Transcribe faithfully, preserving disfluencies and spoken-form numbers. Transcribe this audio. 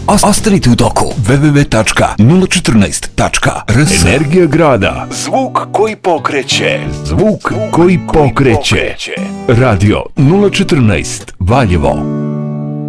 Ostanite u toku. w w w tačka nula četrnaest tačka r s. Energija grada. Zvuk koji pokreće. Zvuk koji pokreće. Radio nula četrnaest Valjevo.